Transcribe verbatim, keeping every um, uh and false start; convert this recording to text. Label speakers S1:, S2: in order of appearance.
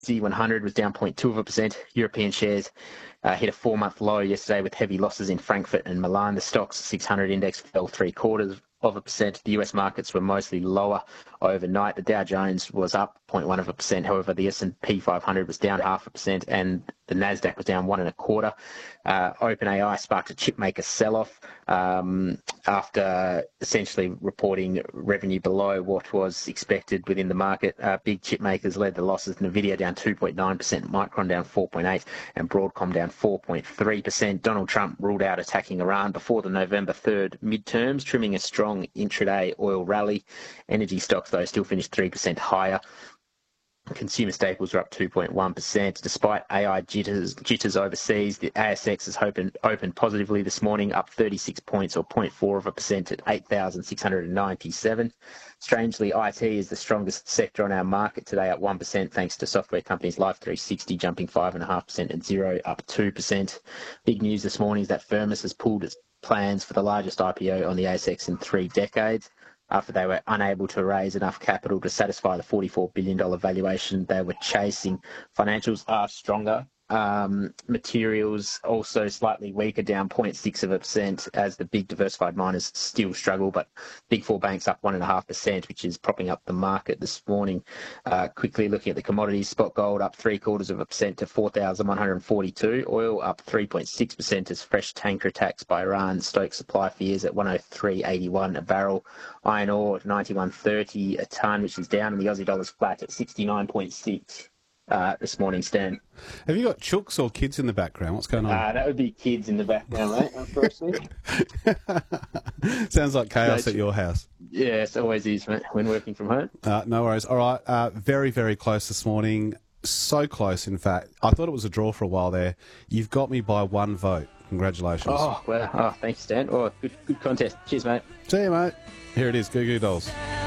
S1: one hundred was down zero point two of a percent. European shares uh, hit a four-month low yesterday with heavy losses in Frankfurt and Milan. The Stoxx six hundred index fell three quarters of a percent. The U S markets were mostly lower overnight. The Dow Jones was up zero point one of a percent. However, the S and P five hundred was down half a percent, and the Nasdaq was down one and a quarter. Uh, OpenAI sparked a chipmaker sell-off um, after essentially reporting revenue below what was expected within the market. Uh, big chipmakers led the losses. Nvidia down two point nine percent, Micron down four point eight percent, and Broadcom down four point three percent. Donald Trump ruled out attacking Iran before the November third midterms, trimming a strong intraday oil rally. Energy stocks, though, still finished three percent higher. Consumer staples are up two point one percent. Despite A I jitters, jitters overseas, the A S X has opened, opened positively this morning, up thirty-six points or zero point four of a percent at eight thousand six hundred ninety-seven. Strangely, I T is the strongest sector on our market today, up one percent, thanks to software companies Life three sixty jumping five point five percent and Xero up two percent. Big news this morning is that Firmus has pulled its plans for the largest I P O on the A S X in three decades. After they were unable to raise enough capital to satisfy the forty-four billion dollars valuation they were chasing. Financials are stronger. Um, materials also slightly weaker, down zero point six of a percent as the big diversified miners still struggle, but big four banks up one point five percent, which is propping up the market this morning. Uh, quickly looking at the commodities, spot gold up three quarters of a percent to four thousand one hundred forty-two. Oil up three point six percent as fresh tanker attacks by Iran stoke supply fears at one oh three eighty-one a barrel. Iron ore at ninety-one thirty a tonne, which is down, and the Aussie dollar's flat at sixty-nine point six. Uh, this morning, Stan.
S2: Have you got chooks or kids in the background? What's going on?
S1: Uh, that would be kids in the background, mate, unfortunately.
S2: Sounds like chaos no, at your house.
S1: Yeah, it always is, mate, when working from home.
S2: Uh, no worries. All right, uh, very, very close this morning. So close, in fact. I thought it was a draw for a while there. You've got me by one vote. Congratulations.
S1: Oh, well, oh, thanks, Stan. Oh, good, good contest. Cheers, mate.
S2: See you, mate. Here it is, Goo Goo Dolls.